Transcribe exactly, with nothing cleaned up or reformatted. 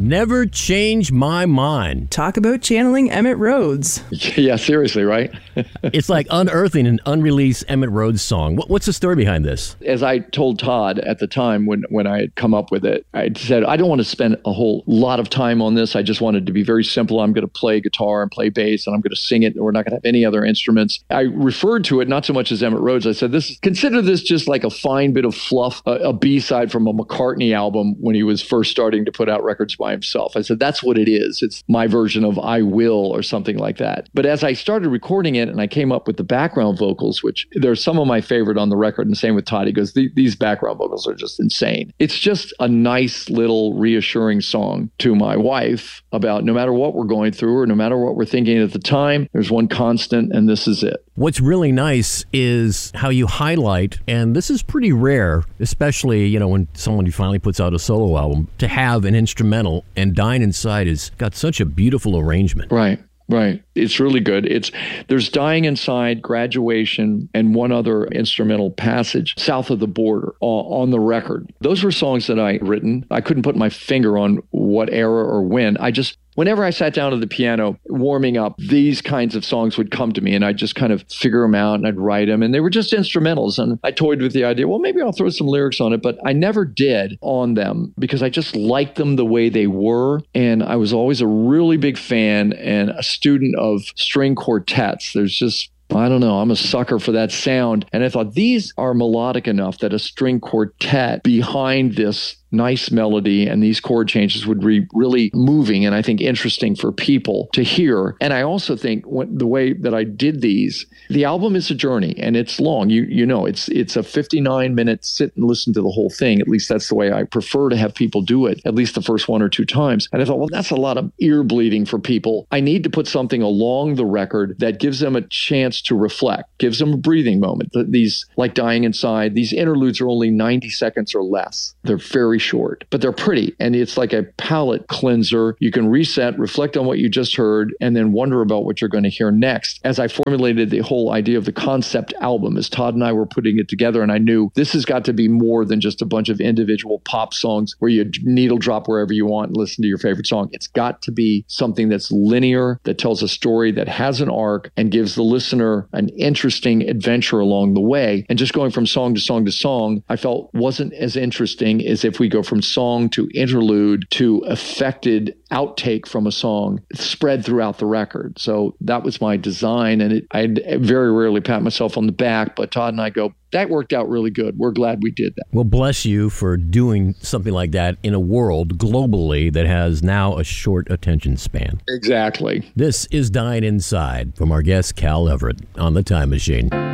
Never Change My Mind. Talk about channeling Emmett Rhodes. Yeah, seriously, right? It's like unearthing an unreleased Emmett Rhodes song. What, what's the story behind this? As I told Todd at the time when, when I had come up with it, I said, I don't want to spend a whole lot of time on this. I just wanted to be very simple. I'm going to play guitar and play bass, and I'm going to sing it, and we're not going to have any other instruments. I referred to it not so much as Emmett Rhodes. I said, "This consider this just like a fine bit of fluff, a, a B-side from a McCartney album when he was first starting to put out records by himself." I said, that's what it is. It's my version of I Will or something like that. But as I started recording it and I came up with the background vocals, which they're some of my favorite on the record, and the same with Todd, he goes, these background vocals are just insane. It's just a nice little reassuring song to my wife about no matter what we're going through or no matter what we're thinking at the time, there's one constant, and this is it. What's really nice is how you highlight, and this is pretty rare, especially, you know, when someone finally puts out a solo album, to have an instrumental, and Dying Inside has got such a beautiful arrangement. Right. Right. It's really good. It's there's Dying Inside, Graduation, and one other instrumental passage, South of the Border, on, on the record. Those were songs that I written. I couldn't put my finger on what era or when. I just, whenever I sat down at the piano warming up, these kinds of songs would come to me, and I'd just kind of figure them out, and I'd write them, and they were just instrumentals. And I toyed with the idea, well, maybe I'll throw some lyrics on it, but I never did on them because I just liked them the way they were. And I was always a really big fan and a student of string quartets. There's just, I don't know, I'm a sucker for that sound. And I thought these are melodic enough that a string quartet behind this nice melody and these chord changes would be really moving and I think interesting for people to hear. And I also think when, the way that I did these, the album is a journey and it's long. You you know, it's it's a fifty-nine minute sit and listen to the whole thing. At least that's the way I prefer to have people do it, at least the first one or two times. And I thought, well, that's a lot of ear bleeding for people. I need to put something along the record that gives them a chance to reflect, gives them a breathing moment. These, like Dying Inside, these interludes are only ninety seconds or less. They're very short, but they're pretty. And it's like a palate cleanser. You can reset, reflect on what you just heard, and then wonder about what you're going to hear next. As I formulated the whole idea of the concept album, as Todd and I were putting it together, and I knew this has got to be more than just a bunch of individual pop songs where you needle drop wherever you want and listen to your favorite song. It's got to be something that's linear, that tells a story, that has an arc, and gives the listener an interesting adventure along the way. And just going from song to song to song, I felt wasn't as interesting as if we go from song to interlude to affected outtake from a song spread throughout the record. So that was my design. And it, I very rarely pat myself on the back, but Todd and I go, that worked out really good. We're glad we did that. Well, bless you for doing something like that in a world globally that has now a short attention span. Exactly. This is Dying Inside from our guest, Cal Everett, on The Time Machine.